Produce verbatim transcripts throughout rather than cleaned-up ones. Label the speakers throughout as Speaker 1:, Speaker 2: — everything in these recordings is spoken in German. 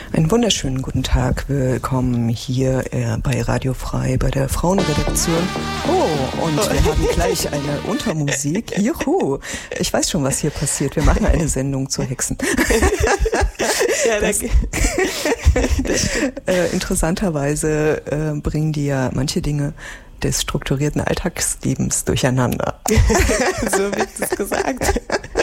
Speaker 1: Einen wunderschönen guten Tag. Willkommen hier äh, bei Radio Frei, bei der Frauenredaktion. Oh, und wir haben gleich eine Untermusik. Juhu! Ich weiß schon, was hier passiert. Wir machen eine Sendung zu Hexen.
Speaker 2: Ja, das,
Speaker 1: das äh, interessanterweise äh, bringen die ja manche Dinge des strukturierten Alltagslebens durcheinander.
Speaker 2: So wird es gesagt.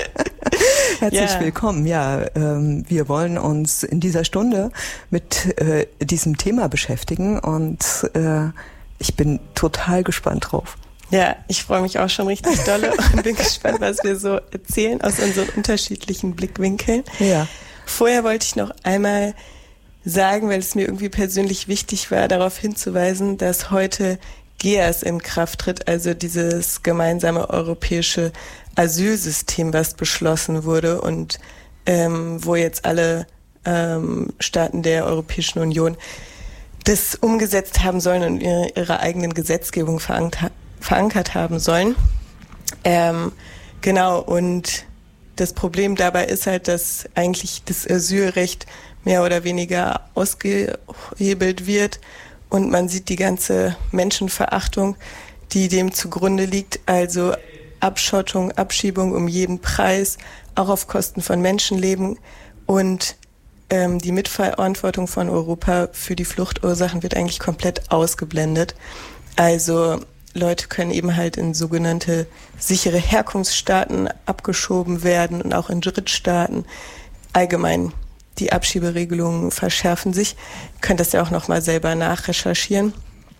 Speaker 1: Herzlich
Speaker 2: ja.
Speaker 1: willkommen. Ja, ähm, wir wollen uns in dieser Stunde mit äh, diesem Thema beschäftigen und äh, ich bin total gespannt drauf.
Speaker 2: Ja, ich freue mich auch schon richtig dolle und bin gespannt, was wir so erzählen aus unseren unterschiedlichen Blickwinkeln.
Speaker 1: Ja.
Speaker 2: Vorher wollte ich noch einmal sagen, weil es mir irgendwie persönlich wichtig war, darauf hinzuweisen, dass heute G E A S in Kraft tritt, also dieses gemeinsame europäische Asylsystem, was beschlossen wurde und ähm, wo jetzt alle ähm, Staaten der Europäischen Union das umgesetzt haben sollen und ihre, ihre eigenen Gesetzgebung verankert, verankert haben sollen. Ähm, genau, und das Problem dabei ist halt, dass eigentlich das Asylrecht mehr oder weniger ausgehebelt wird und man sieht die ganze Menschenverachtung, die dem zugrunde liegt, also Abschottung, Abschiebung um jeden Preis, auch auf Kosten von Menschenleben und ähm, die Mitverantwortung von Europa für die Fluchtursachen wird eigentlich komplett ausgeblendet. Also Leute können eben halt in sogenannte sichere Herkunftsstaaten abgeschoben werden und auch in Drittstaaten. Allgemein die Abschieberegelungen verschärfen sich. Ihr könnt das ja auch nochmal selber nachrecherchieren.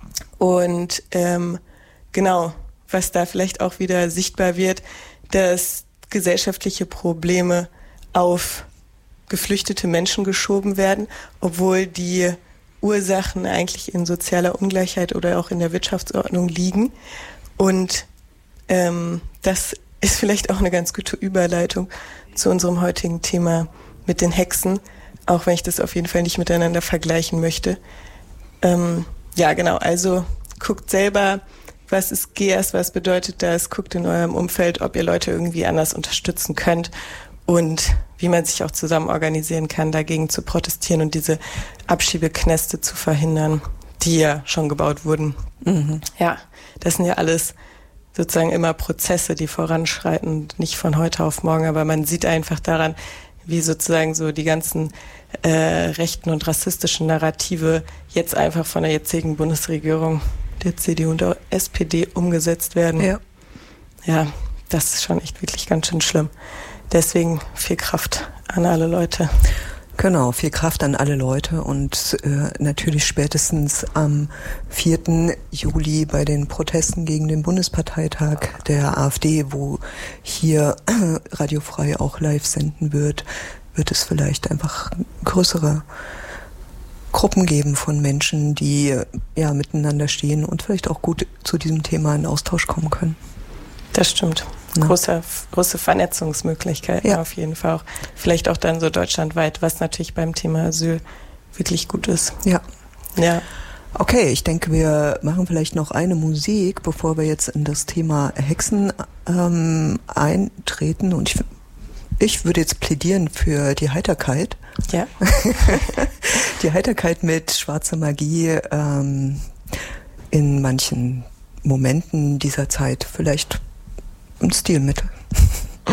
Speaker 2: Und ähm, genau, was da vielleicht auch wieder sichtbar wird, dass gesellschaftliche Probleme auf geflüchtete Menschen geschoben werden, obwohl die Ursachen eigentlich in sozialer Ungleichheit oder auch in der Wirtschaftsordnung liegen. Und ähm, das ist vielleicht auch eine ganz gute Überleitung zu unserem heutigen Thema mit den Hexen, auch wenn ich das auf jeden Fall nicht miteinander vergleichen möchte. Ähm, ja, genau, also guckt selber, was ist G E A S, was bedeutet das, guckt in eurem Umfeld, ob ihr Leute irgendwie anders unterstützen könnt und wie man sich auch zusammen organisieren kann, dagegen zu protestieren und diese Abschiebeknäste zu verhindern, die ja schon gebaut wurden. Mhm. Ja, das sind ja alles sozusagen immer Prozesse, die voranschreiten, nicht von heute auf morgen, aber man sieht einfach daran, wie sozusagen so die ganzen äh, rechten und rassistischen Narrative jetzt einfach von der jetzigen Bundesregierung, der C D U und der S P D umgesetzt werden.
Speaker 1: Ja.
Speaker 2: Ja, das ist schon echt wirklich ganz schön schlimm. Deswegen viel Kraft an alle Leute.
Speaker 1: Genau, viel Kraft an alle Leute und äh, natürlich spätestens am vierten Juli bei den Protesten gegen den Bundesparteitag der AfD, wo hier äh, Radio Frei auch live senden wird, wird es vielleicht einfach größere Gruppen geben von Menschen, die ja miteinander stehen und vielleicht auch gut zu diesem Thema in Austausch kommen können.
Speaker 2: Das stimmt. Ja. Große, große Vernetzungsmöglichkeiten ja. Auf jeden Fall auch. Vielleicht auch dann so deutschlandweit, was natürlich beim Thema Asyl wirklich gut ist.
Speaker 1: Ja.
Speaker 2: Ja.
Speaker 1: Okay, ich denke, wir machen vielleicht noch eine Musik, bevor wir jetzt in das Thema Hexen ähm, eintreten. Und ich, ich würde jetzt plädieren für die Heiterkeit.
Speaker 2: Ja.
Speaker 1: Die Heiterkeit mit schwarzer Magie ähm, in manchen Momenten dieser Zeit vielleicht ein Stilmittel.